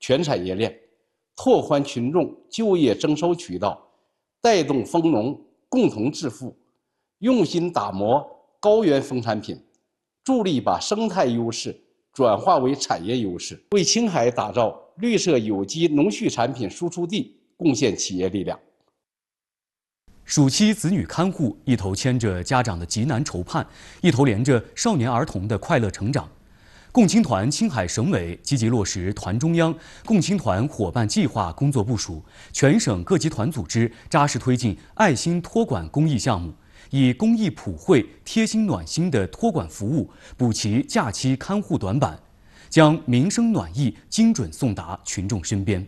全产业链，拓宽群众就业增收渠道，带动蜂农共同致富，用心打磨高原农产品，助力把生态优势转化为产业优势，为青海打造绿色有机农畜产品输出地贡献企业力量。 暑期子女看护一头牵着家长的急难愁盼，一头连着少年儿童的快乐成长。共青团青海省委积极落实团中央共青团伙伴计划工作部署，全省各级团组织扎实推进爱心托管公益项目，以公益普惠、贴心暖心的托管服务补齐假期看护短板，将民生暖意精准送达群众身边。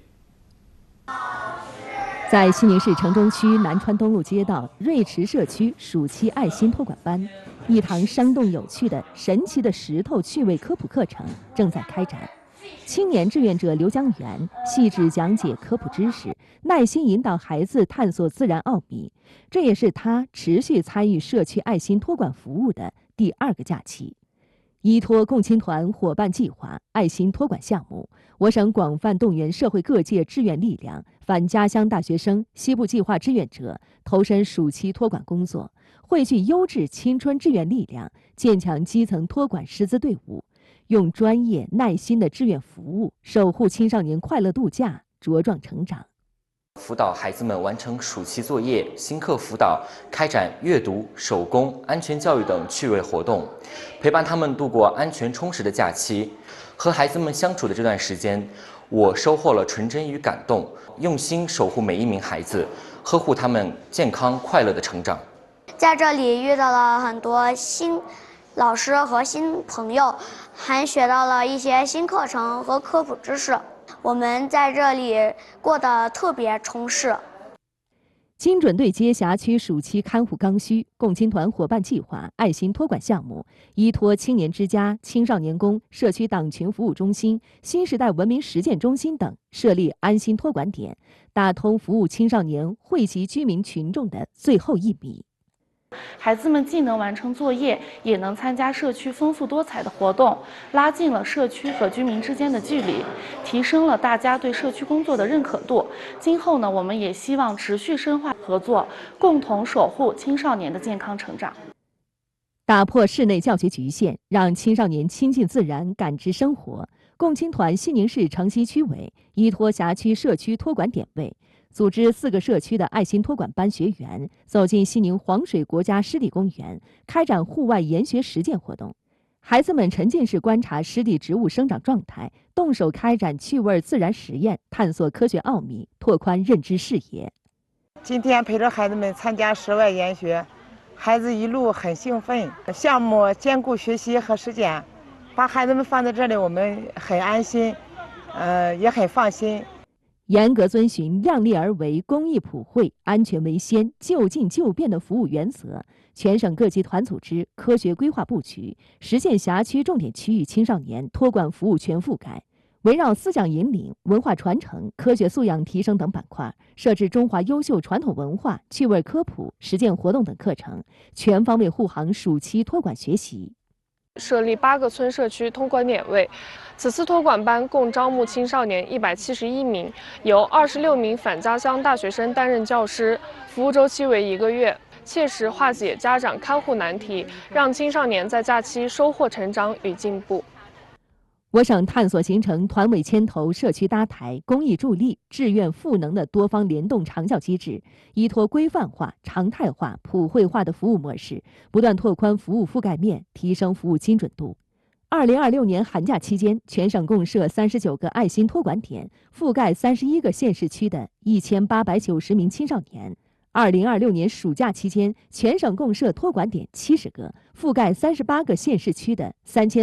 在西宁市城中区南川东路街道瑞池社区暑期爱心托管班，一堂生动有趣的神奇的石头趣味科普课程正在开展。青年志愿者刘江源细致讲解科普知识，耐心引导孩子探索自然奥秘。这也是他持续参与社区爱心托管服务的第2个假期。依托共青团伙伴计划爱心托管项目，我省广泛动员社会各界志愿力量、返家乡大学生、西部计划志愿者投身暑期托管工作，汇聚优质青春志愿力量，建强基层托管师资队伍，用专业耐心的志愿服务守护青少年快乐度假、茁壮成长。 辅导孩子们完成暑期作业、新课辅导，开展阅读、手工、安全教育等趣味活动，陪伴他们度过安全充实的假期。和孩子们相处的这段时间，我收获了纯真与感动，用心守护每一名孩子，呵护他们健康快乐的成长。 在这里遇到了很多新老师和新朋友，还学到了一些新课程和科普知识。我们在这里过得特别充实。 精准对接辖区暑期看护刚需，共青团伙伴计划爱心托管项目，依托青年之家、青少年宫、社区党群服务中心、新时代文明实践中心等设立安心托管点，打通服务青少年、惠及居民群众的最后1米。 孩子们既能完成作业，也能参加社区丰富多彩的活动，拉近了社区和居民之间的距离，提升了大家对社区工作的认可度。今后呢，我们也希望持续深化合作，共同守护青少年的健康成长。 打破室内教学局限，让青少年亲近自然、感知生活。共青团西宁市城西区委依托辖区社区托管点位，组织4个社区的爱心托管班学员走进西宁黄水国家湿地公园，开展户外研学实践活动。孩子们沉浸式观察湿地植物生长状态，动手开展趣味自然实验，探索科学奥秘，拓宽认知视野。 今天陪着孩子们参加室外研学，孩子一路很兴奋。项目兼顾学习和实践，把孩子们放在这里，我们很安心，也很放心。 严格遵循量力而为、公益普惠、安全为先、就近就便的服务原则，全省各级团组织科学规划布局，实现辖区重点区域青少年托管服务全覆盖。围绕思想引领、文化传承、科学素养提升等板块，设置中华优秀传统文化、趣味科普、实践活动等课程，全方位护航暑期托管学习。 设立8个村社区托管点位，此次托管班共招募青少年171名，由26名返家乡大学生担任教师，服务周期为1个月，切实化解家长看护难题，让青少年在假期收获成长与进步。 我省探索形成团委牵头、社区搭台、公益助力、志愿赋能的多方联动长效机制，依托规范化、常态化、普惠化的服务模式，不断拓宽服务覆盖面，提升服务精准度。2026年寒假期间，全省共设39个爱心托管点，覆盖31个县市区的1890名青少年。2026年暑假期间，全省共设托管点70个，覆盖38个县市区的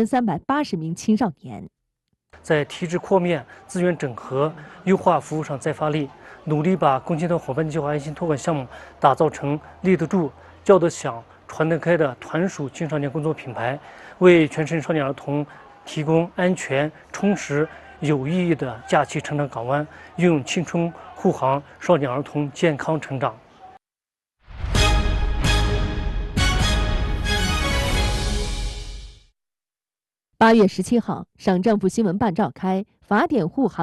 3380名青少年。 在体制扩面、资源整合、优化服务上再发力，努力把共青团伙伴计划爱心托管项目打造成立得住、叫得响、传得开的团属青少年工作品牌，为全省少年儿童提供安全、充实、有意义的假期成长港湾，用青春护航少年儿童健康成长。 8月17号，省政府新闻办召开法典护航